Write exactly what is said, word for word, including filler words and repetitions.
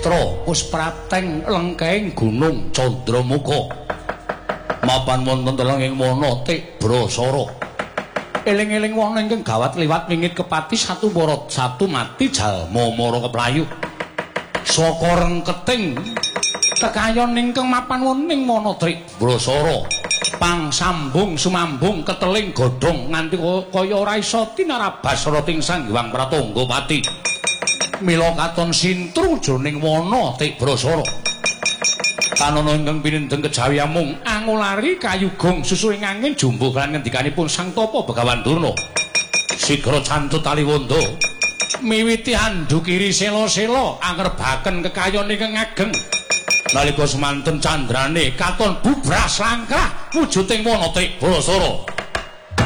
Sitra wis prateng lengkeng Gunung Candramuka. Mapan wonten telenging wana Tik Brasara. Eling-eling wana ingkang gawat liwat wingit kepati satu para satu mati jalma mara keplayu. Saka rengketing kekayon ingkang mapan wonten wana Tik Brasara. Pangsambung sumambung keteling godhong nganti kaya ora isa tinarabas rating Sang Hyang Pratanggapati. Mila katon sintru jroning wana Tik Brasara. Kanana ingkang pinindeng kejawi amung angulari kayugung susuring angin jumbuh lan ngendikanipun Sang Tapa Begawan Durna. Sigra cantut Taliwondo miwiti andukiri sela-sela angrebaken kekayon ingkang ageng. Nalika semanten candrane katon bubras langkrah wujuding wana Tik Brasara.